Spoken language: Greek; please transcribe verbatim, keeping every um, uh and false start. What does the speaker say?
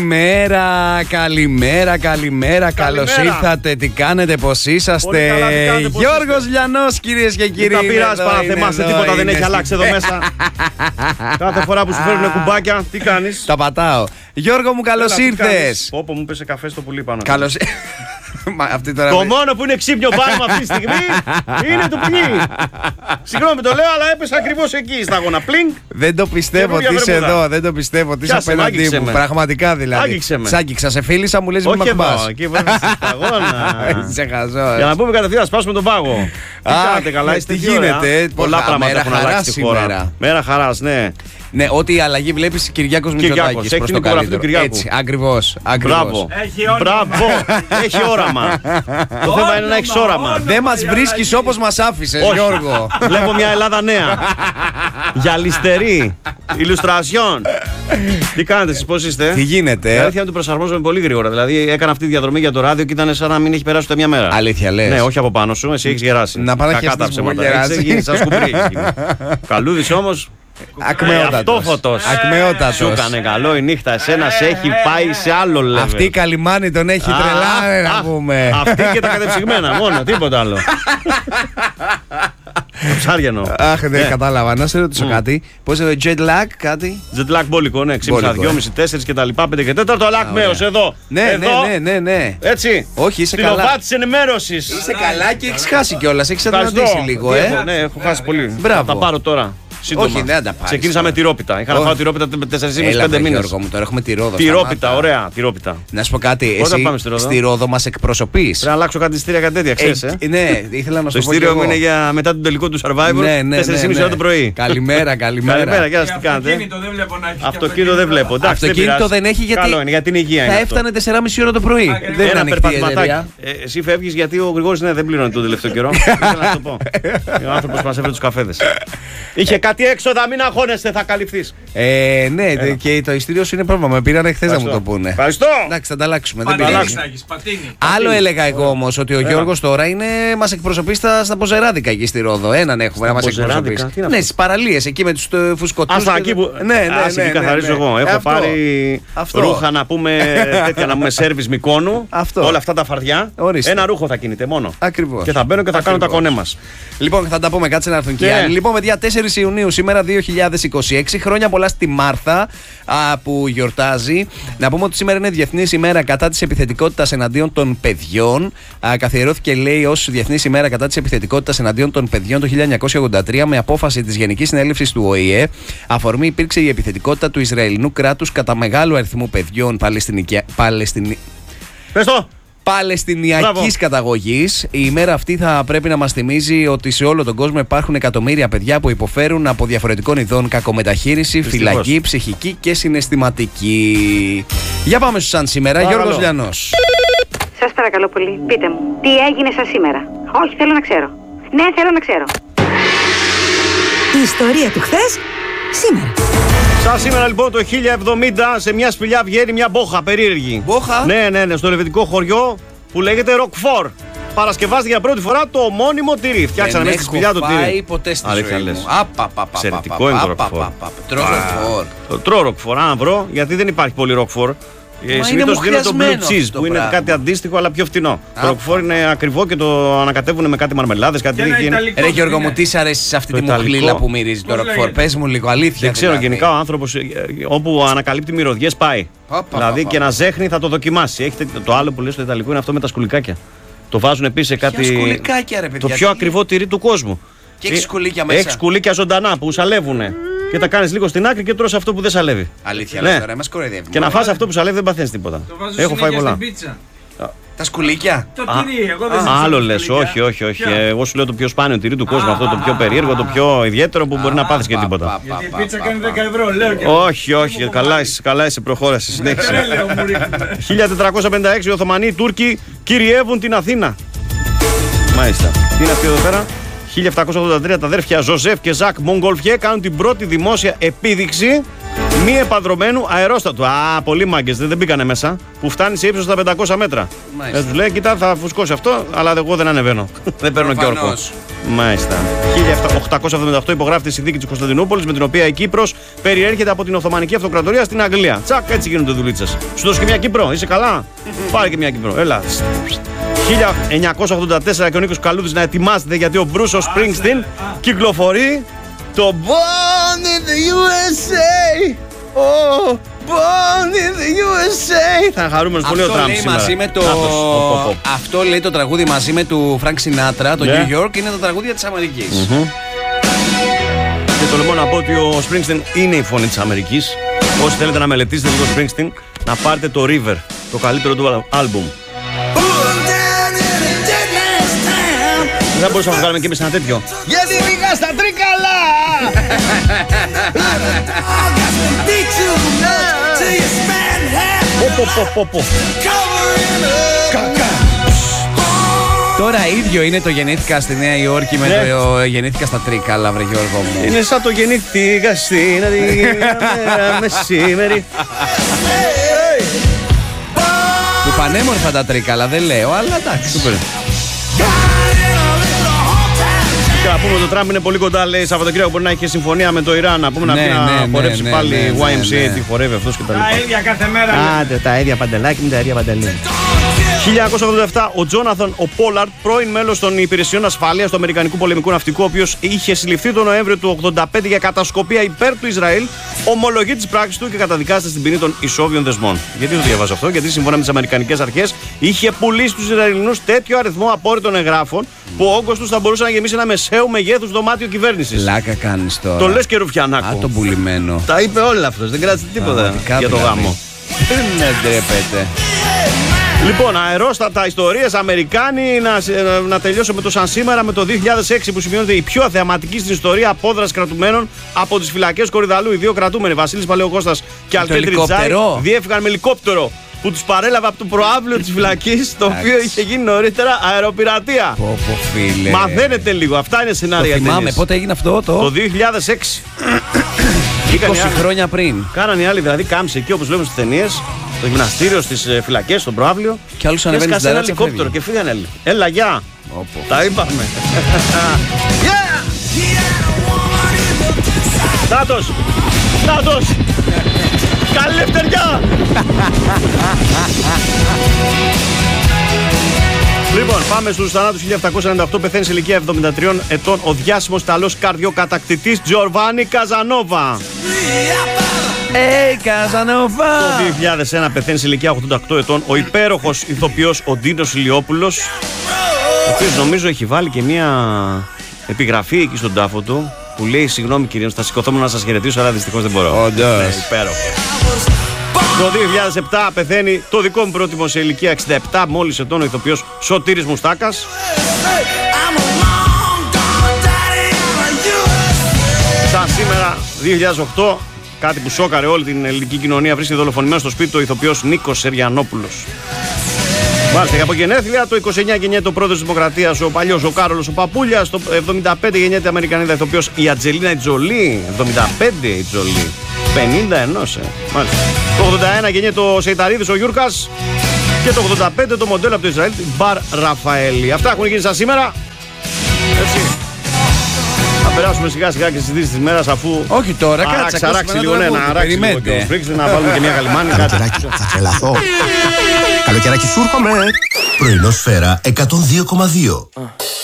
Καλημέρα, καλημέρα, καλημέρα. Καλώς ήρθατε. Τι κάνετε, πώς είσαστε? Καλά, Γιώργος Λιανός, κυρίες και κύριοι. Τα πειράζει, παραθεμάστε, τίποτα δεν έχει αλλάξει εδώ μέσα. Κάθε φορά που σου φέρουν κουμπάκια, τι κάνεις? Τα πατάω. Γιώργο μου, καλώς ήρθες. Πόπο μου πέσε καφέ στο πουλί πάνω. Καλώς Αυτή τώρα Το με... μόνο που είναι ξύπνιο πάνω μου αυτή τη στιγμή είναι το πουλί. Συγγνώμη το λέω, αλλά έπεσε ακριβώς εκεί στα γόνα. Πλινγκ. Δεν το πιστεύω ότι είσαι εδώ. Δεν το πιστεύω ότι είσαι απέναντί μου. Πραγματικά δηλαδή. Άγγιξε με. Σ' άγγιξα, σε φίλησα, μου λες μη μ' ακουμπάς. Εκεί βέβαια στα γόνα. Είσαι χαζός. Για να πούμε κατευθείαν, σπάσουμε τον πάγο. Τι κάνετε καλά, είστε? Τι γίνεται? Πολλά πράγματα έχουν αλλάξει στη χώρα. Μέρα χαράς, ναι. Ναι, ό,τι αλλαγή βλέπεις Κυριάκος Μητσοτάκης προς το καλύτερο. Έτσι, ακριβώς. Μπράβο. Μπράβο. Έχει όραμα. Το θέμα είναι να έχεις όραμα. Δεν μας βρίσκεις όπως μας άφησες, Γιώργο. Βλέπω μια Ελλάδα νέα. Γυαλιστερή. Ιλουστρασιόν. Τι κάνετε εσείς, πώς είστε? Τι γίνεται? Η αλήθεια είναι ότι προσαρμόζομαι πολύ γρήγορα. Δηλαδή έκανα αυτή τη διαδρομή για το ράδιο και ήταν σαν να μην έχει περάσει ούτε μια μέρα. Αλήθεια λες? Ναι, όχι από πάνω σου, εσύ έχεις γεράσει. Να πάω να χεστείς που γεράσει. Έχεις γίνει σαν σκουμπρί. Καλούδης όμως. Ακμεότατος. Αυτόφωτος. Ακμεότατος. Σου έκανε καλό η νύχτα, εσένα σε έχει πάει σε άλλο level. Αυτή η Καλιμάνη τον έχει τρελά, να πούμε. Αυτή και τα κατεψυγμένα μόνο, τίποτα άλλο. Ψάριανο. Αχ, δεν κατάλαβα. Να σε ρωτήσω κάτι. Πώς είναι το jet lag, κάτι? Jet lag μπόλικο, ναι. Ξύπνησα δυόμισι τέσσερα και τα λοιπά. πέντε και τέταρτο, αλλά ακμαίος εδώ. Ναι, ναι, ναι, ναι. Έτσι. Όχι, είσαι καλά. Στην οβά της ενημέρωσης. Είσαι καλά και έχεις χάσει κιόλας. Έχεις αδυνατήσει λίγο, ε. Ναι, έχω χάσει πολύ. Μπράβο. Θα τα πάρω τώρα. Σύντομα. Όχι, δεν τα πάρεις. Ξεκίνησα με τυρόπιτα. Είχα να φάω τυρόπιτα τέσσερα και μισό πέντε μήνες. Γιώργο μου, τώρα έχουμε τη Ρόδο. Τυρόπιτα, ωραία, τυρόπιτα. Να σου πω κάτι. Πότε Εσύ πάμε στη Ρόδο? στη Ρόδο μας εκπροσωπείς. Πρέπει να αλλάξω κάτι ειστήρια, κάτι τέτοια, ξέρεις. Ε, ε, ναι, ήθελα να σου το πω. Το ειστήριο μου είναι για μετά τον τελικό του Survivor. Ναι, ναι, τέσσερις και μισή ώρα το πρωί. Καλημέρα, καλημέρα. Καλημέρα, γεια σας, τι κάνετε? Αυτοκίνητο δεν βλέπω να έχει. Αυτοκίνητο δεν βλέπω. Εντάξει, αυτοκίνητο δεν έχει γιατί. Καλό είναι για την υγεία. Θα έφτανε τέσσερα και μισή ώρα το πρωί. Ακριβώς. Δεν είναι ένα ανοιχτή η εταιρεία. Εσύ φεύγεις γιατί ο Γρηγόρης ναι, δεν πλήρωνε τον τελευταίο καιρό. Ήθελα να το πω. Ο άνθρωπος μας έφερε τους καφέδες. Είχε κάτι έξοδα, μην αγχώνεστε, θα καλυφθείς. Ε, ναι, Έλα. Και το ειστήριο σου είναι πρόβλημα. Με πήραν χθες να μου το πούνε. Ευχαριστώ. Εντάξει, θα τα αλλάξουμε. Πατίνι, δεν πατίνι, πατίνι, πατίνι. Άλλο έλεγα εγώ όμως ότι ο Γιώργος τώρα είναι, μας εκπροσωπεί στα, στα Ποζεράδικα εκεί στη Ρόδο. Έναν έχουμε να μας εκπροσωπήσει. Ναι, στις παραλίες εκεί με τους φουσκωτούς. Άστα εκεί που. Ναι, ναι, ναι. Εκεί καθαρίζω εγώ. Έχω πάρει ρούχα να πούμε τέτοια να πούμε σέρβις Μικόνου. Όλα αυτά τα φαρδιά. Ένα ρούχο θα κινείται μόνο. Ακριβώς. Και θα μπαίνω και θα κάνω τα κονέ μας. Λοιπόν, θα τα πούμε, κάτσε να έρθουν και άλλοι. Λοιπόν, παιδιά, τέσσερις Ιουνίου σήμερα δύο χιλιάδες είκοσι έξι. Χρόνια πολλά στη Μάρθα α, που γιορτάζει. Να πούμε ότι σήμερα είναι Διεθνής ημέρα κατά της επιθετικότητας εναντίον των παιδιών. Α, καθιερώθηκε, λέει, ως Διεθνής ημέρα κατά της επιθετικότητας εναντίον των παιδιών το χίλια εννιακόσια ογδόντα τρία με απόφαση της Γενικής Συνέλευσης του Ο Η Ε. Αφορμή υπήρξε η επιθετικότητα του Ισραηλινού κράτους κατά μεγάλου αριθμού παιδιών Παλαιστινι... Πες το! Παλαιστινιακής καταγωγής. Η ημέρα αυτή θα πρέπει να μας θυμίζει ότι σε όλο τον κόσμο υπάρχουν εκατομμύρια παιδιά που υποφέρουν από διαφορετικών ειδών κακομεταχείριση, Δυστυχώς. φυλακή, ψυχική και συναισθηματική. Για πάμε στους σαν σήμερα, Παρακαλώ. Γιώργος Λιανός. Σας παρακαλώ πολύ, πείτε μου, τι έγινε σας σήμερα? Όχι, θέλω να ξέρω. Ναι, θέλω να ξέρω. Η ιστορία του χθες, σήμερα. Σαν σήμερα λοιπόν το χίλια εβδομήντα σε μια σπηλιά βγαίνει μια μπόχα περίεργη. Μπόχα? Ναι, ναι, ναι, στο ελβετικό χωριό που λέγεται Ροκφόρ. Παρασκευάστηκε για πρώτη φορά το ομώνυμο τυρί. Φτιάξανε μέσα στη σπηλιά το τυρί. Δεν έχω φάει ποτέ στη Αλήθεια ζωή λες. μου. Απαπαπαπαπα. Εξαιρετικό είναι το Ροκφόρ. Τρώω Ροκφόρ. Τρώω Ροκφόρ, αν βρω, γιατί δεν υπάρχει πολύ Ροκφόρ. Συνήθως δίνω το blue μουχλιασμένο cheese αυτό που είναι πράγμα. κάτι αντίστοιχο αλλά πιο φτηνό. Το Ροκφόρ είναι ακριβό και το ανακατεύουν με κάτι μαρμελάδες, κάτι Και ένα τέτοιο. ιταλικό. Ρε Γιώργο είναι. μου, τι σ' αρέσει σε αυτή Το τη ιταλικό. μοχλίλα που μυρίζει το Πώς Ροκφόρ? λέγεται? Πες μου λίγο, αλήθεια. Δεν ξέρω, δηλαδή. γενικά ο άνθρωπος ε, ε, όπου ανακαλύπτει μυρωδιές πάει. Πα, πα, Δηλαδή πα, και πα. να ζέχνει θα το δοκιμάσει. Έχετε, το άλλο που λέει στο Ιταλικό είναι αυτό με τα σκουλικάκια. Το βάζουν επίσης σε κάτι. Ποια σκουλικάκια, ρε παιδιά? Το πιο τι- ακριβό τυρί του κόσμου. Και έχει σκουλίκια μέσα. Έχει σκουλίκια ζωντανά που σαλεύουνε. Και τα κάνεις λίγο στην άκρη και τρως αυτό που δεν σαλεύει. Αλήθεια, Ναι. λες τώρα, μας κοροϊδεύει. Και να φας αυτό που σαλεύει δεν παθαίνεις τίποτα. Το βάζω Έχω φάει συνέχεια πολλά. στην πίτσα. Τα σκουλίκια. Το Α, τυρί, εγώ δεν Α, ζητάω άλλο τα λες, σκουλίκια. όχι, όχι, όχι. Ποια? Ε, Εγώ σου λέω το πιο σπάνιο τυρί του κόσμου, Α, αυτό το α, πιο α, περίεργο, α, το α, πιο ιδιαίτερο που μπορεί να πάθεις και πα, τίποτα. πα, Γιατί η πα, πίτσα πα, κάνει πα, δέκα πα. ευρώ, λέω και. Όχι, όχι, καλά είσαι, καλά είσαι, προχώρασε, συνέχισε. Τρέλαιο μου ρίχνουν. χίλια τετρακόσια πενήντα έξι οι Οθωμανοί οι Τούρκοι κυριεύουν την Αθήνα. Μάλιστα. Τι είναι αυτή εδώ πέρα? χίλια επτακόσια ογδόντα τρία τα αδέρφια Ζωζεφ και Ζακ Μογκολφιέ κάνουν την πρώτη δημόσια επίδειξη μη επανδρωμένου αερόστατου. Α, πολλοί μάγκες, δεν, δεν μπήκανε μέσα. Που φτάνει σε ύψος στα πεντακόσια μέτρα. Μάλιστα. Ε, τους λέει, κοιτά, θα φουσκώσει αυτό, αλλά εγώ δεν ανεβαίνω. Δεν παίρνω και όρκο. Προφανώς. Μάλιστα. χίλια οκτακόσια εβδομήντα οκτώ υπογράφεται η συνθήκη της Κωνσταντινούπολης με την οποία η Κύπρος περιέρχεται από την Οθωμανική Αυτοκρατορία στην Αγγλία. Τσακ, έτσι γίνονται δουλίτσες. Σου δώσω και μια Κύπρο, είσαι καλά? Πάρε και μια Κύπρο, έλα. χίλια εννιακόσια ογδόντα τέσσερα και ο Νίκος Καλούδης να ετοιμάζεται γιατί ο Μπρούσος Σπρίνγκστιν κυκλοφορεί το Born in the γιου ες έι. Oh, Born in the γιου ες έι. Θα χαρούμενος πολύ ο Τραμπ σήμερα. Μαζί με το... Άτος, ο, ο, ο. Αυτό λέει το τραγούδι μαζί με του Φρανκ Σινάτρα, το Yeah. New York, είναι τα τραγούδια της Αμερικής. Mm-hmm. Και το λέω να πω ότι ο Springsteen είναι η φωνή της Αμερικής. Όσοι θέλετε να μελετήσετε λίγο Springsteen, να πάρετε το River, το καλύτερο του άλμπουμ. Δεν θα μπορούσαμε να βγάλουμε και εμείς ένα τέτοιο. Γιατί πήγα στα Τρίκαλα! Πω πω πω πω. Κακά. Τώρα ίδιο είναι το γεννήθηκα στη Νέα Υόρκη με Ναι. το γεννήθηκα στα Τρίκαλα, βρε Γιώργο μου. Είναι σαν το γεννήθηκα στην Αδίγια μεσήμερη. Που πανέμορφα τα Τρίκαλα, δεν λέω, αλλά εντάξει. Σούπερ. Και να πούμε ότι το Τραμπ είναι πολύ κοντά, λέει, Σαββατοκύριακο μπορεί να έχει συμφωνία με το Ιράν. Να πούμε να Ναι, πει ναι, να ναι, χορέψει ναι, πάλι ναι, ναι, γουάι εμ σι έι, ναι. τι χορεύει αυτός και τα λοιπά. Τα ίδια κάθε μέρα. Άντε, τα ίδια παντελάκι με τα ίδια παντελή. χίλια εννιακόσια ογδόντα επτά, ο Τζόναθαν ο Πόλαρτ, πρώην μέλος των υπηρεσιών ασφαλείας του Αμερικανικού πολεμικού ναυτικού, ο οποίος είχε συλληφθεί τον Νοέμβριο του ογδόντα πέντε για κατασκοπία υπέρ του Ισραήλ, ομολογεί τις πράξεις του και καταδικάζεται στην ποινή των ισόβιων δεσμών. Γιατί το διαβάζω αυτό? Γιατί σύμφωνα με τις Αμερικανικές αρχές είχε πουλήσει στους Ισραηλινούς τέτοιο αριθμό απόρριτων εγγράφων που ο όγκος τους θα μπορούσε να γεμίσει ένα μεσαίου μεγέθους δωμάτιο κυβέρνησης. Λάκα κάνεις τώρα. Το λες και Ρουφιανάκο. Α, τον πουλημένο. Τα είπε όλα αυτός, δεν κράτησε τίποτα Πραγματικά για το δηλαδή. γάμο. Δεν ντρέπεται. Λοιπόν, αερόστατα ιστορίες Αμερικάνοι, να, να, να τελειώσω με το σαν σήμερα, με το δύο χιλιάδες έξι που σημειώνεται η πιο αθεαματική στην ιστορία απόδραση κρατουμένων από τις φυλακές Κορυδαλού. Οι δύο κρατούμενοι, Βασίλης Παλαιοκώστας και Αλκέτρι Τζάι, ελικόπτερο. διέφυγαν με ελικόπτερο που τους παρέλαβε από το προάβλιο της φυλακής, το οποίο Εντάξει. είχε γίνει νωρίτερα αεροπειρατεία. Πω πω φίλε. Μαθαίνετε λίγο, αυτά είναι Το σενάρια θυμάμαι, ταινίες. πότε έγινε αυτό το... Το δύο χιλιάδες έξι. είκοσι χρόνια πριν. Κάνανε οι άλλοι δηλαδή κάμψη εκεί όπως βλέπουμε στις ταινίες, στο γυμναστήριο, στις ε, φυλακές, στον προάβλιο. Κι άλλους ανεβαίνει στην Έσκασε ένα ταράτσα, ελικόπτερο φεύγει. και φύγανε άλλοι. Έλα, γεια! Όπο. Τα είπαμε. Yeah! Νάτος! Νάτος! Καλή λευτεριά! Λοιπόν, πάμε στους θανάτους. χίλια επτακόσια ενενήντα οκτώ πεθαίνει σε ηλικία εβδομήντα τριών ετών ο διάσημος Ιταλός καρδιοκατακτητής Τζορβάνι Καζανόβα. Hey, Casanova! Το δύο χιλιάδες ένα πεθαίνει σε ηλικία ογδόντα οκτώ ετών ο υπέροχος ηθοποιός ο Ντίνος Ηλιόπουλος, ο οποίος νομίζω έχει βάλει και μια επιγραφή εκεί στον τάφο του που λέει: συγγνώμη κυρίως, θα σηκωθώ να σας χαιρετήσω, αλλά δυστυχώς δεν μπορώ. Όντως. Ναι, υπέροχο. Το δύο χιλιάδες επτά πεθαίνει το δικό μου πρότιμο σε ηλικία εξήντα επτά μόλις ετών ο ηθοποιός Σωτήρης Μουστάκας. Σαν σήμερα, δύο χιλιάδες οκτώ, κάτι που σόκαρε όλη την ελληνική κοινωνία, βρίσκεται δολοφονημένο στο σπίτι του ο ηθοποιός Νίκος Σεριανόπουλος. Μάλιστα, και από γενέθλια, το είκοσι εννιά γεννιέται ο πρόεδρος της Δημοκρατίας, ο παλιός ο Κάρολος ο Παπούλιας. Το εβδομήντα πέντε γεννιέται η Αμερικανίδα ηθοποιός η Ατζελίνα Τζολί. εβδομήντα πέντε η Τζολί. πενήντα ενός, ε. Μάλιστα. Το ογδόντα ένα γεννιέται ο Σεϊταρίδης ο Γιούρκας. Και το ογδόντα πέντε το μοντέλο από το Ισραήλ, Μπαρ Ραφαέλη. Αυτά έχουν γίνει σαν σήμερα. Έτσι. Θα περάσουμε σιγά σιγά και στις ειδήσεις της μέρας, αφού. Όχι τώρα, κάτσε. αράξει, ακούσουμε αράξει ένα λίγο, ναι, τραγούδι, να αράξει λίγο και ο περιμένετε. Σπρίξ, να βάλουμε και μια καλυμάνη. Κάτσε. Καλοκαιράκι, θα τρελαθώ. Καλοκαιράκι σου έρχομαι. Πρωινό σφαίρα εκατόν δύο κόμμα δύο.